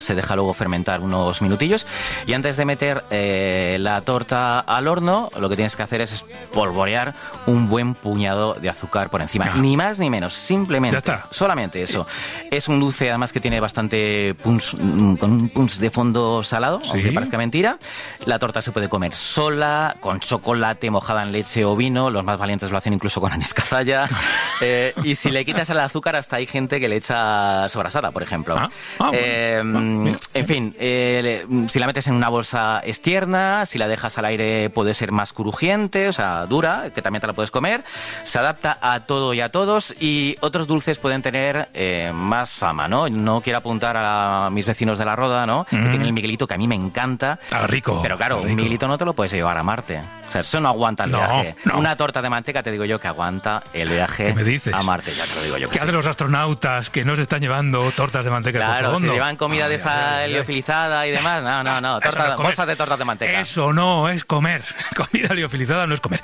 Se deja luego fermentar unos minutillos y antes de meter la torta al horno, lo que tienes que hacer es espolvorear un buen puñado de azúcar por encima. Ni más ni menos, simplemente, solamente eso. Es un dulce además que tiene bastante punch, con un punch de fondo salado, aunque parezca mentira. La torta se puede comer sola, con chocolate, mojada en leche o vino. Los más valientes lo hacen incluso con anís cazalla. Y si le quitas el azúcar, hasta hay gente que le echa sobrasada, por ejemplo. En fin, si la metes en una bolsa es tierna, si la dejas al aire puede ser más crujiente, o sea, dura, que también te la puedes comer. Se adapta a todo y a todos, y otros dulces pueden tener más fama, ¿no? No quiero apuntar a mis vecinos de la Roda, ¿no? Que tienen el Miguelito, que a mí me encanta. Rico. Pero claro, un Miguelito no te lo puedes llevar a Marte. O sea, eso no aguanta el viaje. Una torta de manteca, te digo yo, que aguanta el viaje a Marte, ya te lo digo yo. ¿Qué hacen los astronautas que no se están llevando tortas de manteca? Claro, se llevan comida de esa liofilizada y demás. No, bolsas de tortas de manteca. Eso no es comer. Comida liofilizada no es comer.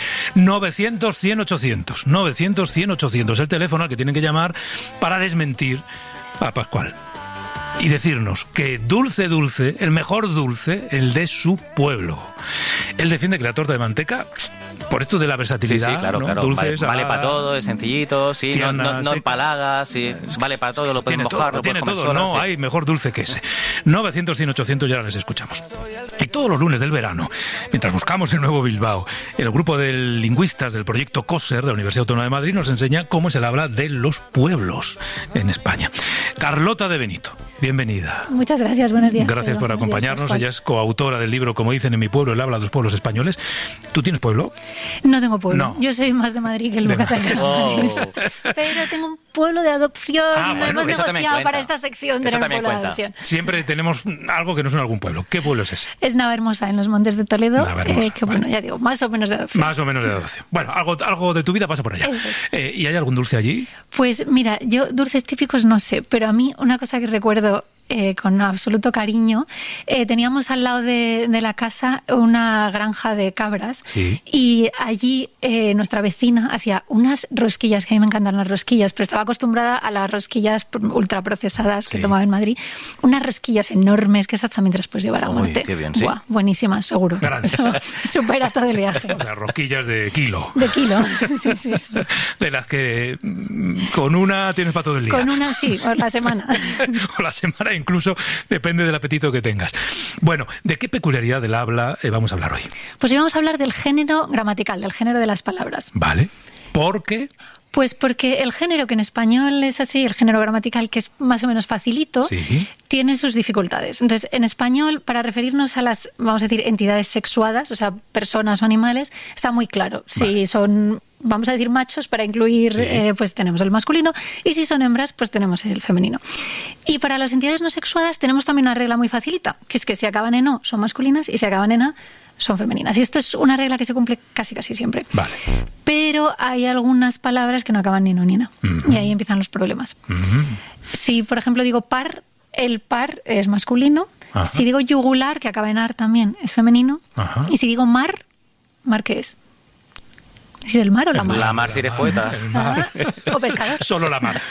900-100-800. 900-100-800. El teléfono al que tienen que llamar para desmentir a Pascual y decirnos que dulce, el mejor dulce, el de su pueblo. Él defiende que la torta de manteca, por esto de la versatilidad, sí, claro, ¿no? claro. Dulces, vale para todo, es sencillito, sí, tierna, no empalaga, sí, vale para todo, lo puedes mojar, lo puedes comer todo, sola, no sí. hay mejor dulce que ese. 900-100-800, ya ahora les escuchamos. Y todos los lunes del verano, mientras buscamos el nuevo Bilbao, el grupo de lingüistas del proyecto COSER de la Universidad Autónoma de Madrid nos enseña cómo es el habla de los pueblos en España. Carlota de Benito, bienvenida. Muchas gracias, buenos días. Gracias por acompañarnos. Ella es coautora del libro, como dicen en mi pueblo, el habla de los pueblos españoles. ¿Tú tienes pueblo? No tengo pueblo. No. Yo soy más de Madrid que el Yucatán. Pero tengo un pueblo de adopción. Hemos negociado para esta sección de un pueblo de adopción. Siempre tenemos algo que no es en algún pueblo. ¿Qué pueblo es ese? Es Navahermosa, en los Montes de Toledo. Navahermosa, que bueno, ya digo, más o menos de adopción. Más o menos de adopción. Bueno, algo de tu vida pasa por allá. ¿Y hay algún dulce allí? Pues mira, yo dulces típicos no sé, pero a mí una cosa que recuerdo con absoluto cariño, teníamos al lado de la casa una granja de cabras, y allí nuestra vecina hacía unas rosquillas, que a mí me encantan las rosquillas, pero estaba acostumbrada a las rosquillas ultraprocesadas que tomaba en Madrid, unas rosquillas enormes que esas también te las puedes llevar a muerte. Qué bien, Buah, buenísimas, seguro. Eso supera todo el viaje. O sea, rosquillas de kilo. De kilo, sí. De las que con una tienes para todo el día. Con una sí, o la semana. O la semana incluso, depende del apetito que tengas. Bueno, ¿de qué peculiaridad del habla vamos a hablar hoy? Pues hoy vamos a hablar del género gramatical, del género de las palabras. Vale. ¿Por qué? Pues porque el género, que en español es así, el género gramatical, que es más o menos facilito, tiene sus dificultades. Entonces, en español, para referirnos a las, vamos a decir, entidades sexuadas, o sea, personas o animales, está muy claro. Si son, vamos a decir, machos, para incluir, pues tenemos el masculino, y si son hembras, pues tenemos el femenino. Y para las entidades no sexuadas tenemos también una regla muy facilita, que es que si acaban en O son masculinas y si acaban en A son femeninas. Y esto es una regla que se cumple casi siempre. Vale. Pero hay algunas palabras que no acaban ni en O ni en A. Y ahí empiezan los problemas. Si, por ejemplo, digo par, el par es masculino. Si digo yugular, que acaba en ar también, es femenino. Y si digo mar, ¿mar qué es? ¿Es el mar o la mar? La mar, si eres poeta. ¿O pescador? Solo la mar.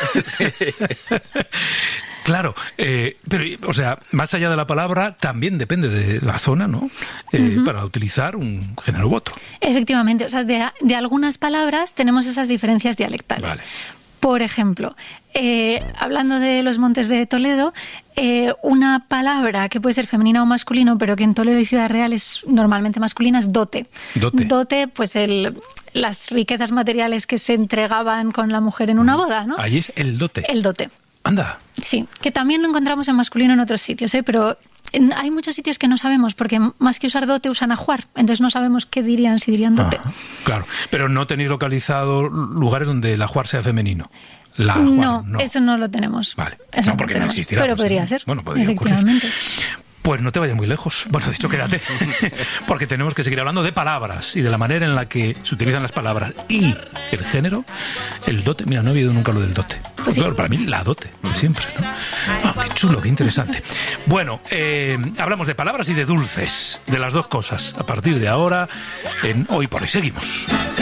Claro, pero, o sea, más allá de la palabra, también depende de la zona, ¿no? Para utilizar un género u otro. Efectivamente, o sea, de algunas palabras tenemos esas diferencias dialectales. Vale. Por ejemplo, hablando de los Montes de Toledo, una palabra que puede ser femenina o masculino, pero que en Toledo y Ciudad Real es normalmente masculina, es dote. Dote, pues las riquezas materiales que se entregaban con la mujer en una boda, ¿no? Ahí es el dote. El dote. Anda. Sí, que también lo encontramos en masculino en otros sitios, pero hay muchos sitios que no sabemos, porque más que usar dote usan ajuar, entonces no sabemos qué dirían si dirían dote. Claro, pero no tenéis localizado lugares donde el ajuar sea femenino. Ajuar, no, eso no lo tenemos. Vale, eso no, porque no existirá. Pero podría ser, bueno, podría efectivamente. Ocurrir. Pues no te vayas muy lejos. Bueno, dicho, quédate. Porque tenemos que seguir hablando de palabras y de la manera en la que se utilizan las palabras. Y el género, el dote. Mira, no he oído nunca lo del dote. Pues claro, para mí la dote, de siempre, ¿no? Qué chulo, qué interesante. Bueno, hablamos de palabras y de dulces, de las dos cosas. A partir de ahora, en Hoy por Hoy. Seguimos.